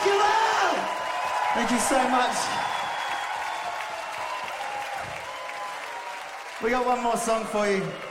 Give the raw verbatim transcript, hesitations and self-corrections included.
Dracula! Thank you so much. We got one more song for you.